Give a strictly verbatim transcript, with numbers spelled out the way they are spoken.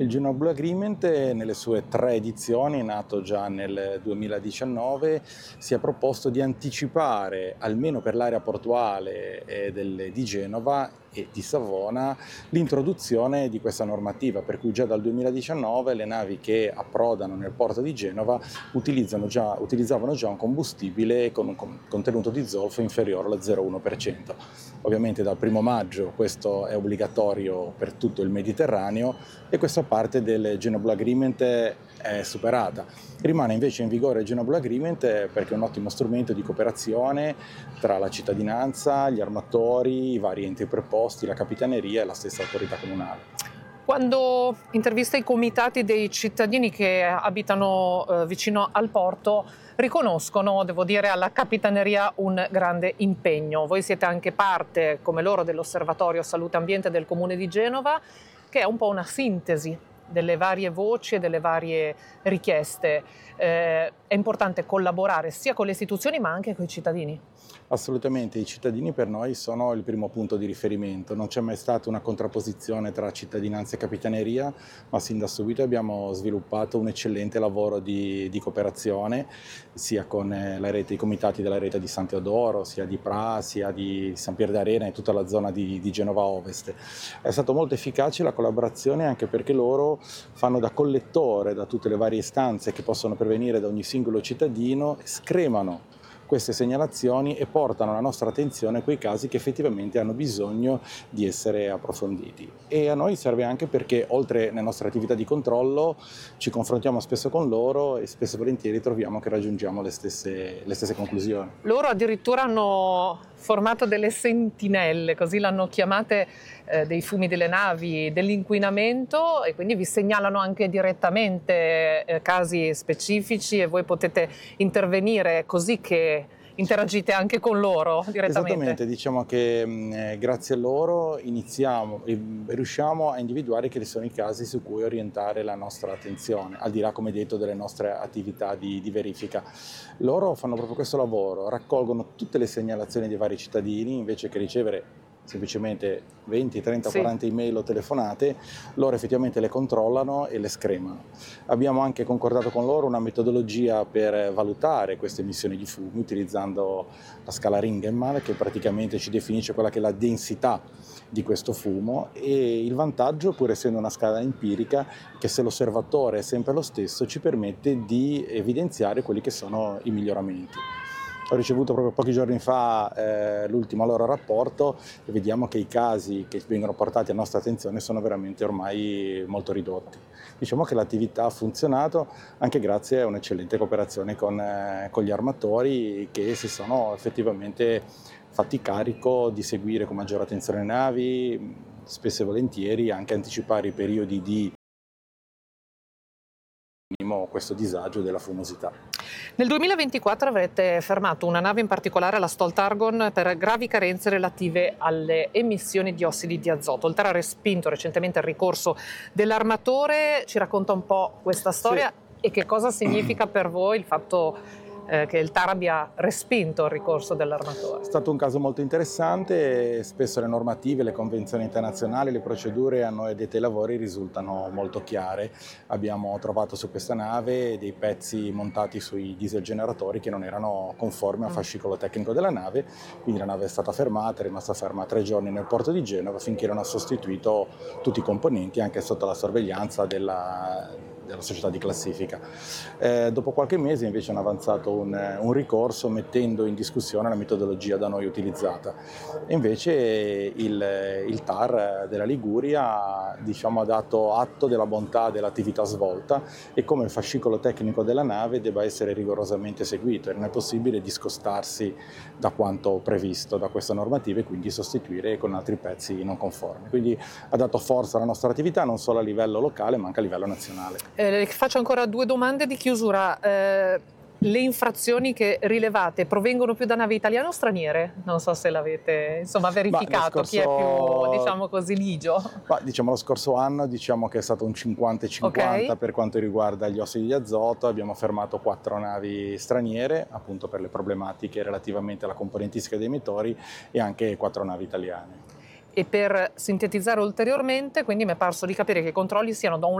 Il Genoa Blue Agreement, eh, nelle sue tre edizioni, nato già nel duemiladiciannove, si è proposto di anticipare, almeno per l'area portuale eh, del- di Genova e di Savona, l'introduzione di questa normativa, per cui già dal duemiladiciannove le navi che approdano nel porto di Genova utilizzano già, utilizzavano già un combustibile con un con- contenuto di zolfo inferiore allo zero virgola uno per cento. Ovviamente dal primo maggio questo è obbligatorio per tutto il Mediterraneo e questa parte del Genoa Blue Agreement è superata. Rimane invece in vigore il Genoa Blue Agreement perché è un ottimo strumento di cooperazione tra la cittadinanza, gli armatori, i vari enti preposti, la capitaneria e la stessa autorità comunale. Quando intervista i comitati dei cittadini che abitano eh, vicino al porto, riconoscono, devo dire, alla Capitaneria un grande impegno. Voi siete anche parte, come loro, dell'Osservatorio Salute Ambiente del Comune di Genova, che è un po' una sintesi delle varie voci e delle varie richieste. Eh, è importante collaborare sia con le istituzioni ma anche con i cittadini. Assolutamente, i cittadini per noi sono il primo punto di riferimento, non c'è mai stata una contrapposizione tra cittadinanza e capitaneria, ma sin da subito abbiamo sviluppato un eccellente lavoro di, di cooperazione, sia con eh, la rete, i comitati della rete di San Teodoro, sia di Pra, sia di San Pier d'Arena e tutta la zona di, di Genova Ovest. È stato molto efficace la collaborazione anche perché loro fanno da collettore da tutte le varie istanze che possono pervenire da ogni singolo cittadino, scremano queste segnalazioni e portano alla nostra attenzione quei casi che effettivamente hanno bisogno di essere approfonditi. E a noi serve anche perché, oltre alle nostre attività di controllo, ci confrontiamo spesso con loro e spesso e volentieri troviamo che raggiungiamo le stesse, le stesse conclusioni. Loro addirittura hanno formato delle sentinelle, così l'hanno chiamate, eh, dei fumi delle navi, dell'inquinamento, e quindi vi segnalano anche direttamente eh, casi specifici e voi potete intervenire così che interagite anche con loro direttamente. Esattamente, diciamo che mh, grazie a loro iniziamo e riusciamo a individuare quali sono i casi su cui orientare la nostra attenzione, al di là, come detto, delle nostre attività di, di verifica. Loro fanno proprio questo lavoro, raccolgono tutte le segnalazioni dei vari cittadini invece che ricevere semplicemente venti, trenta, Sì. quaranta email o telefonate, loro effettivamente le controllano e le scremano. Abbiamo anche concordato con loro una metodologia per valutare queste emissioni di fumi utilizzando la scala Ringelmann, che praticamente ci definisce quella che è la densità di questo fumo, e il vantaggio, pur essendo una scala empirica, che se l'osservatore è sempre lo stesso ci permette di evidenziare quelli che sono i miglioramenti. Ho ricevuto proprio pochi giorni fa eh, l'ultimo loro rapporto e vediamo che i casi che vengono portati alla nostra attenzione sono veramente ormai molto ridotti. Diciamo che l'attività ha funzionato anche grazie a un'eccellente cooperazione con, eh, con gli armatori che si sono effettivamente fatti carico di seguire con maggiore attenzione le navi, spesso e volentieri anche anticipare i periodi di questo disagio della fumosità. Nel duemilaventiquattro avrete fermato una nave in particolare, la Stolt Argon, per gravi carenze relative alle emissioni di ossidi di azoto. Il T A R ha respinto recentemente il ricorso dell'armatore. Ci racconta un po' questa storia Sì. E che cosa significa per voi il fatto eh, che il T A R abbia respinto il ricorso dell'armatore? È stato un caso molto interessante, spesso le normative, le convenzioni internazionali, le procedure a noi addetti ai lavori risultano molto chiare. Abbiamo trovato su questa nave dei pezzi montati sui diesel generatori che non erano conformi al fascicolo tecnico della nave, quindi la nave è stata fermata, è rimasta ferma tre giorni nel porto di Genova finché non ha sostituito tutti i componenti, anche sotto la sorveglianza della, della società di classifica. Eh, dopo qualche mese invece hanno avanzato un, un ricorso mettendo in discussione la metodologia da noi utilizzata. E invece il, il T A R della Liguria, diciamo, ha dato atto della bontà dell'attività svolta e come il fascicolo tecnico della nave debba essere rigorosamente seguito e non è possibile discostarsi da quanto previsto da questa normativa e quindi sostituire con altri pezzi non conformi. Quindi ha dato forza alla nostra attività non solo a livello locale ma anche a livello nazionale. Eh, faccio ancora due domande di chiusura. Eh, le infrazioni che rilevate provengono più da navi italiane o straniere? Non so se l'avete insomma verificato, scorso... chi è più, diciamo così, ligio. Ma, diciamo, lo scorso anno diciamo che è stato un cinquanta e cinquanta Okay. per quanto riguarda gli ossidi di azoto. Abbiamo fermato quattro navi straniere appunto per le problematiche relativamente alla componentistica dei motori e anche quattro navi italiane. E per sintetizzare ulteriormente, quindi mi è parso di capire che i controlli siano da un